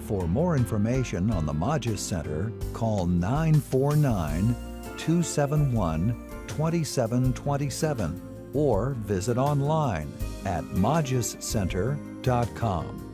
For more information on the Magis Center, call 949-271-2727 or visit online at magiscenter.com.